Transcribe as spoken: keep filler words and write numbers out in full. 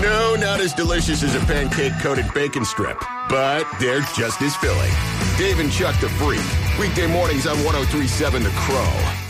No, not as delicious as a pancake-coated bacon strip, but they're just as filling. Dave and Chuck the Freak. Weekday mornings on one oh three point seven The Crow.